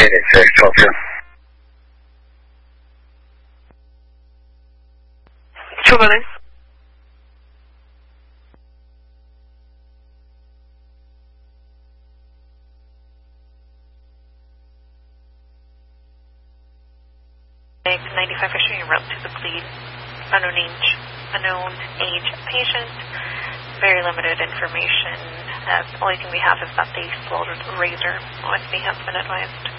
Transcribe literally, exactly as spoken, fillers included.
eight six, twelve two. Two building. ninety-five issuing a route to the bleed. Unknown age, unknown age patient. Very limited information. Uh, the only thing we have is that they swallowed a razor. O S B has been advised.